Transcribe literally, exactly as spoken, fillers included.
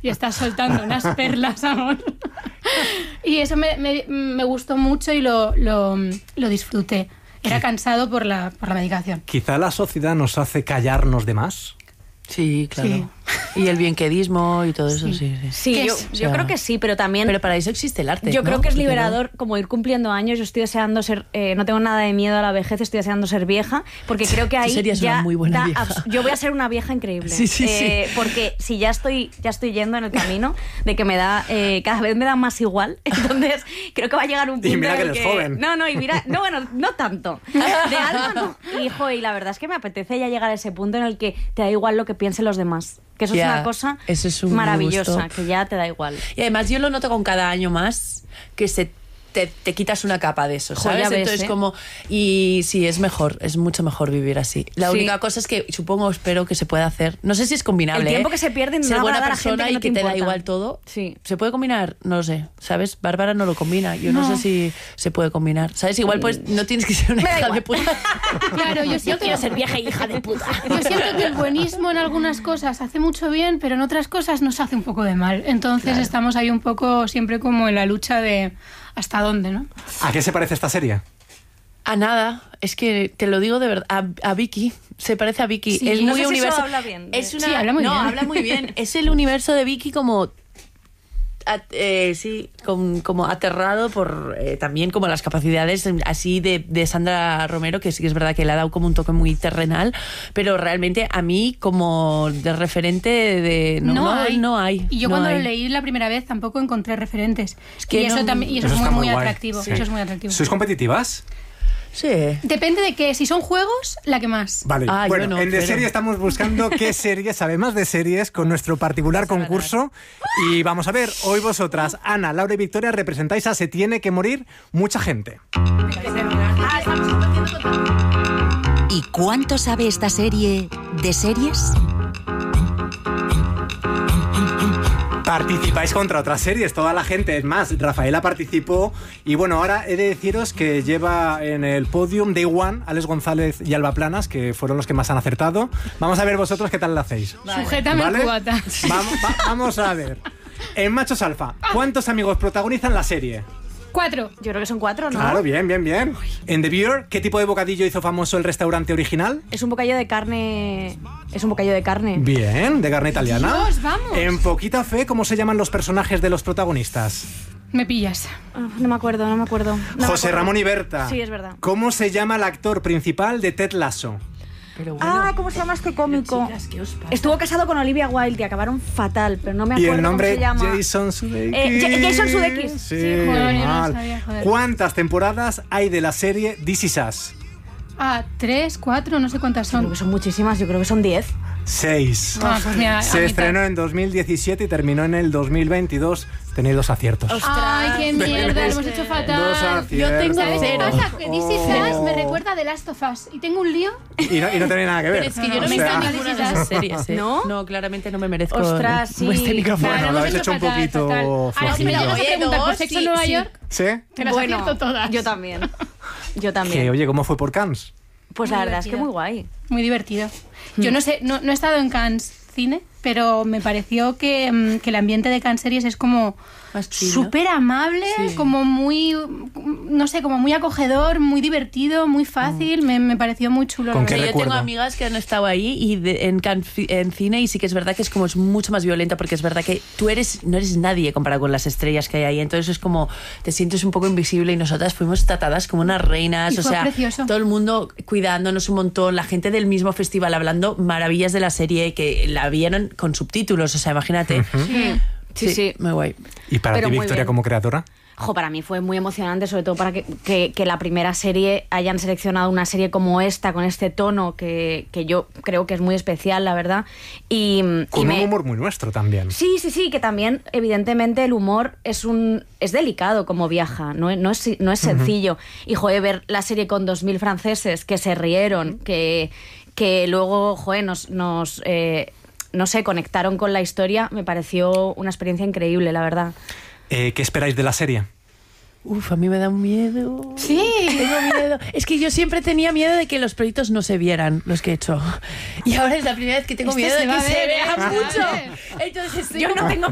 y estás soltando unas perlas, amor. Y eso me, me, me gustó mucho y lo, lo, lo disfruté. Era cansado por la, por la medicación. Quizá la sociedad nos hace callarnos de más. Sí, claro. Sí. Y el bienquedismo y todo eso, Sí. sí. sí. Sí, yo, es? yo O sea, creo que sí, pero también... Pero para eso existe el arte, Yo ¿no? creo que es Porque liberador como ir cumpliendo años. Yo estoy deseando ser, eh, no tengo nada de miedo a la vejez, estoy deseando ser vieja, porque creo que ahí serías ya una muy buena da vieja. abs- yo voy a ser una vieja increíble. Sí, sí, Eh, sí. Porque si ya estoy, ya estoy yendo en el camino de que me da, eh, cada vez me da más igual, entonces creo que va a llegar un Y punto mira en que el eres que... joven. No, no, y mira, no, bueno, no tanto. De alma no. Y, jo, y la verdad es que me apetece ya llegar a ese punto en el que te da igual lo que piensen los demás. Que eso Ya, es una cosa eso es un maravillosa, gusto. que ya te da igual. Y además yo lo noto con cada año más, que se te, te quitas una capa de eso, Jo, ¿sabes? ya ves, Entonces ¿eh? como... Y sí, es mejor, es mucho mejor vivir así. La Sí. única cosa es que supongo, espero que se pueda hacer. No sé si es combinable, El tiempo ¿eh? que se pierde en ser no buena agradar a gente persona que no y que te te da importa. igual todo. Sí. ¿Se puede combinar? No lo sé, ¿sabes? Bárbara no lo combina. Yo no, No. sé si se puede combinar. ¿Sabes? Igual pues no tienes que ser una Me da hija igual. de puta. Claro, yo Yo siento, quiero ser vieja y hija de puta. yo siento que el buenismo en algunas cosas hace mucho bien, pero en otras cosas nos hace un poco de mal. Entonces Claro. estamos ahí un poco siempre como en la lucha de hasta dónde, ¿no? ¿A qué se parece esta serie? A nada, es que te lo digo de verdad, a, a Vicky, se parece a Vicky. Sí, es no muy sé si eso universo. habla bien de- Es una, Sí, habla muy no, bien. habla muy bien. Es el universo de Vicky como at- eh, sí, com- como aterrado por eh, también como las capacidades así de, de Sandra Romero, que sí que es verdad que le ha dado como un toque muy terrenal, pero realmente a mí como de referente de no, no, hay. no hay. Y yo no cuando hay. lo leí la primera vez tampoco encontré referentes. Es que y eso no- también y eso, Eso es está muy, muy muy guay. atractivo. Sí. Eso es muy atractivo. ¿Sois competitivas? Sí. Depende de qué. Si son juegos, la que más. Vale, Ah, bueno, yo no, en De pero- Serie estamos buscando qué series, además de series, con nuestro particular concurso. Y vamos a ver, hoy vosotras, Ana, Laura y Victoria, representáis a Se tiene que morir mucha gente. ¿Y cuánto sabe esta serie de series? Participáis contra otras series, toda la gente, es más, Rafaela participó y bueno, ahora he de deciros que lleva en el podium Day One Alex González y Alba Planas, que fueron los que más han acertado. Vamos a ver vosotros qué tal lo hacéis. Sujétame ¿Vale? el cubata. Vamos, va- vamos a ver. En Machos Alfa, ¿cuántos amigos protagonizan la serie? Cuatro. Yo creo que son cuatro, ¿no? Claro, bien, bien, bien. En The Beer, ¿qué tipo de bocadillo hizo famoso el restaurante original? Es un bocadillo de carne. Es un bocadillo de carne. Bien, de carne italiana. Dios, vamos. En Poquita Fe, ¿cómo se llaman los personajes de los protagonistas? Me pillas. Ah, no me acuerdo, no me acuerdo. No me José acuerdo. Ramón y Berta. Sí, es verdad. ¿Cómo se llama el actor principal de Ted Lasso? Pero bueno, Ah, ¿cómo se llama este cómico? chicas, ¿qué os pasa? Estuvo casado con Olivia Wilde y acabaron fatal, pero no me Y acuerdo el nombre cómo se llama. Jason Sudeikis. Eh, Ja- Jason Sudeikis. Sí, Sí, joder, yo no mal. lo sabía, joder. ¿Cuántas temporadas hay de la serie This Is Us? Ah, tres, cuatro, no sé cuántas Creo son. que son muchísimas, yo creo que son diez. Seis. Ah, pues mira, a Se mitad. estrenó en dos mil diecisiete y terminó en el dos mil veintidós. Tenéis dos aciertos. Ay, qué mierda, lo hemos hecho Dos fatal. aciertos. Yo tengo ¿Sabes qué cero. pasa? Que This Is Us me recuerda a The Last of Us. Y tengo un lío. Y no, y no tiene nada que ver. Pero es que yo no O me he sea, visto ninguna de esas series, ¿eh? ¿No? No, claramente no me merezco Ostras, sí. este micrófono. Bueno, lo hemos habéis hecho un poquito fatal. Ahora, si me flojillo. llegas a Oye, preguntar por dos, Sexo sí, en Nueva sí. York, ¿Sí? te las acierto todas. Yo también. Yo también. Que, oye, ¿cómo fue por Cannes? Pues Muy la verdad es que divertido. muy guay. Muy divertido. Yo no sé, no, no he estado en Cannes Cine, pero me pareció que, mm, que el ambiente de Cannes Series es como Más chill, ¿no? súper amable, Sí. como muy, no sé, como muy acogedor, muy divertido, muy fácil. Me, me pareció muy chulo. ¿Con la qué verdad. Sí, yo tengo recuerdo? amigas que han estado ahí y de- en, can- en cine y sí que es verdad que es como es mucho más violenta porque es verdad que tú eres no eres nadie comparado con las estrellas que hay ahí, entonces es como te sientes un poco invisible y nosotras fuimos tratadas como unas reinas, Y o fue sea, precioso. todo el mundo cuidándonos un montón, la gente del mismo festival hablando maravillas de la serie que la vieron con subtítulos, o sea, imagínate. Sí. Sí, sí. Muy guay. ¿Y para Pero ti, muy Victoria, bien. como creadora? Jo, para mí fue muy emocionante, sobre todo para que, que, que la primera serie hayan seleccionado una serie como esta, con este tono que, que yo creo que es muy especial, la verdad. Y, Con y un me- humor muy nuestro también. Sí, sí, sí, que también, evidentemente, el humor es un es delicado como viaja, no, no, es, no es sencillo. Y, joder, ver la serie con dos mil franceses que se rieron, que, que luego, joder, nos... nos eh, no sé, conectaron con la historia, me pareció una experiencia increíble, la verdad. Eh, ¿Qué esperáis de la serie? Uf, a mí me da un miedo. Sí. Tengo miedo. Es que yo siempre tenía miedo de que los proyectos no se vieran, los que he hecho. Y ahora es la primera vez que tengo Este miedo se de va que a se ver, vean se va a mucho. ver. Entonces estoy Yo no como- tengo